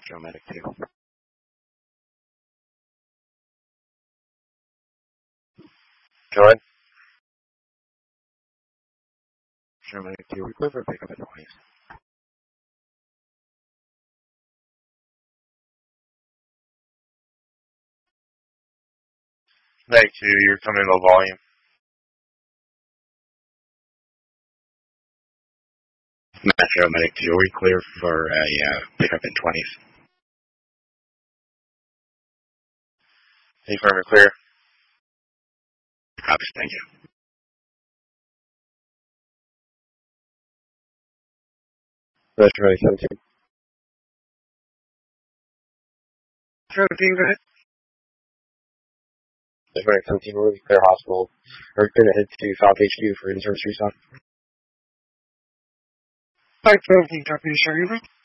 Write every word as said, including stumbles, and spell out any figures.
Metro Medic two. Join. Metro Medic two, we clear for pickup at twenty. Medic two, you're coming low volume. Metro Medic two, we clear for a uh, pickup in twenties. Confirm you're clear. Copy, thank you. Metro Medic seventeen. seventeen, go ahead. Metro Medic seventeen, we're going to clear hospital. We're going to head to South H Q for in-service restock. five seventeen, copy, sure,